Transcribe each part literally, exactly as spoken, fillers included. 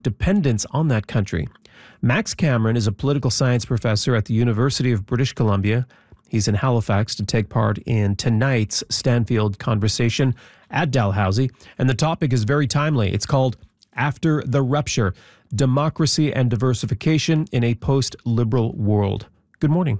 dependence on that country. Max Cameron is a political science professor at the University of British Columbia. He's in Halifax to take part in tonight's Stanfield conversation at Dalhousie, and the topic is very timely. It's called After the Rupture, Democracy and Diversification in a Post-Liberal World. Good morning.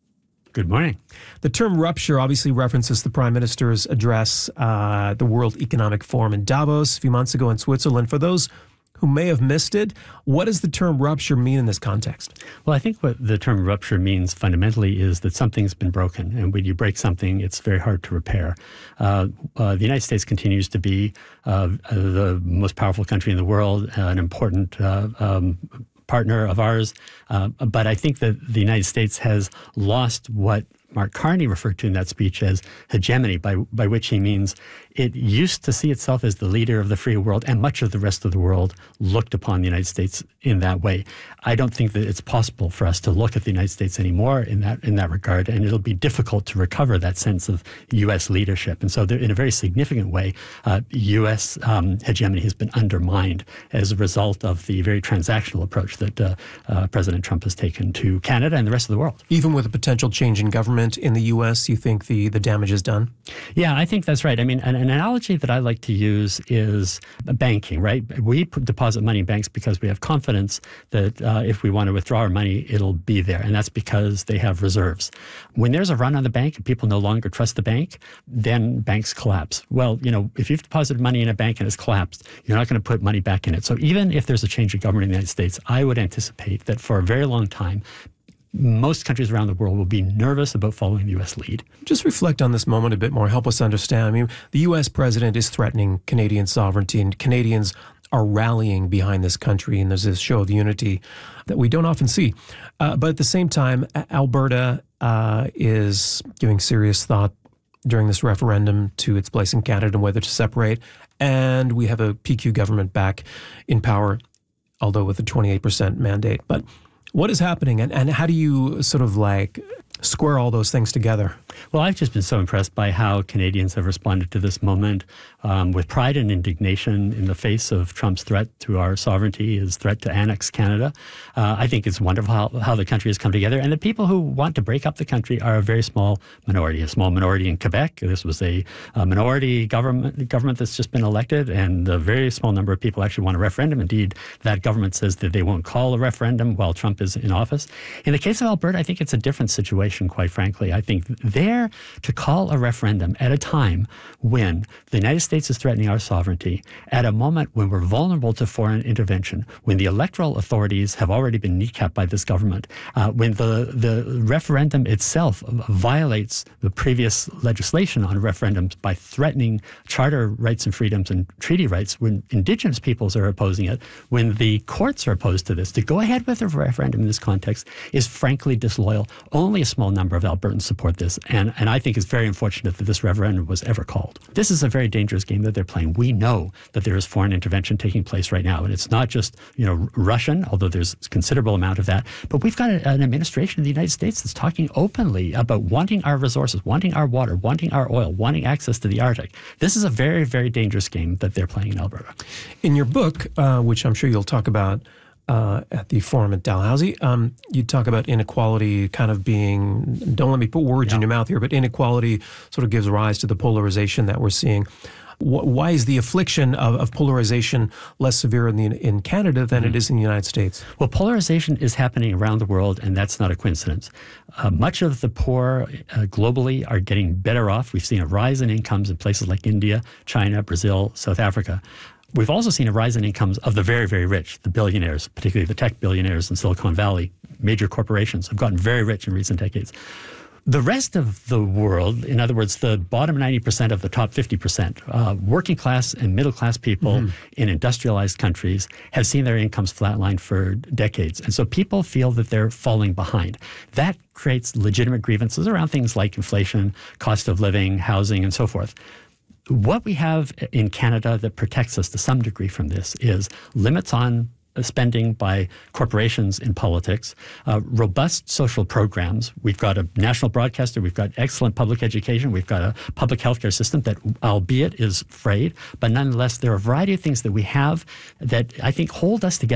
Good morning. The term rupture obviously references the Prime Minister's address uh, at the World Economic Forum in Davos a few months ago in Switzerland. For those who may have missed it, what does the term rupture mean in this context? Well, I think what the term rupture means fundamentally is that something's been broken. And when you break something, it's very hard to repair. Uh, uh, the United States continues to be uh, the most powerful country in the world, uh, an important uh, um, partner of ours. Uh, but I think that the United States has lost what Mark Carney referred to in that speech as hegemony, by by which he means it used to see itself as the leader of the free world, and much of the rest of the world looked upon the United States in that way. I don't think that it's possible for us to look at the United States anymore in that in that regard, and it'll be difficult to recover that sense of U S leadership. And so there, in a very significant way, uh, U S um, hegemony has been undermined as a result of the very transactional approach that uh, uh, President Trump has taken to Canada and the rest of the world. Even with a potential change in government in the U S, you think the, the damage is done? Yeah, I think that's right. I mean, an, an analogy that I like to use is banking, right? We put, deposit money in banks because we have confidence that uh, if we want to withdraw our money, it'll be there. And that's because they have reserves. When there's a run on the bank and people no longer trust the bank, then banks collapse. Well, you know, if you've deposited money in a bank and it's collapsed, you're not going to put money back in it. So even if there's a change of government in the United States, I would anticipate that for a very long time, most countries around the world will be nervous about following the U S lead. Just reflect on this moment a bit more. Help us understand. I mean, the U S president is threatening Canadian sovereignty, and Canadians are rallying behind this country, and there's this show of unity that we don't often see. Uh, but at the same time, Alberta uh, is giving serious thought during this referendum to its place in Canada and whether to separate. And we have a P Q government back in power, although with a twenty-eight percent mandate. But what is happening, and, and how do you sort of like square all those things together? Well, I've just been so impressed by how Canadians have responded to this moment um, with pride and indignation in the face of Trump's threat to our sovereignty, his threat to annex Canada. Uh, I think it's wonderful how, how the country has come together. And the people who want to break up the country are a very small minority, a small minority in Quebec. This was a, a minority government government that's just been elected, and a very small number of people actually want a referendum. Indeed, that government says that they won't call a referendum while Trump is in office. In the case of Alberta, I think it's a different situation, quite frankly. I think there to call a referendum at a time when the United States is threatening our sovereignty, at a moment when we're vulnerable to foreign intervention, when the electoral authorities have already been kneecapped by this government, uh, when the, the referendum itself violates the previous legislation on referendums by threatening charter rights and freedoms and treaty rights, when Indigenous peoples are opposing it, when the courts are opposed to this, to go ahead with a referendum in this context is frankly disloyal. Only a small number of Albertans support this. And, and I think it's very unfortunate that this referendum was ever called. This is a very dangerous game that they're playing. We know that there is foreign intervention taking place right now. And it's not just, you know, Russian, although there's a considerable amount of that. But we've got a, an administration in the United States that's talking openly about wanting our resources, wanting our water, wanting our oil, wanting access to the Arctic. This is a very, very dangerous game that they're playing in Alberta. In your book, uh, which I'm sure you'll talk about Uh, at the forum at Dalhousie, um, you talk about inequality kind of being, don't let me put words yeah. in your mouth here, but inequality sort of gives rise to the polarization that we're seeing. W- why is the affliction of, of polarization less severe in, the, in Canada than mm-hmm. it is in the United States? Well, polarization is happening around the world, and that's not a coincidence. Uh, much of the poor uh, globally are getting better off. We've seen a rise in incomes in places like India, China, Brazil, South Africa. We've also seen a rise in incomes of the very, very rich, the billionaires, particularly the tech billionaires in Silicon Valley. Major corporations have gotten very rich in recent decades. The rest of the world, in other words, the bottom ninety percent of the top fifty percent, uh, working class and middle class people mm-hmm. in industrialized countries have seen their incomes flatline for decades. And so people feel that they're falling behind. That creates legitimate grievances around things like inflation, cost of living, housing, and so forth. What we have in Canada that protects us to some degree from this is limits on spending by corporations in politics, uh, robust social programs. We've got a national broadcaster. We've got excellent public education. We've got a public healthcare system that, albeit is frayed, but nonetheless, there are a variety of things that we have that I think hold us together.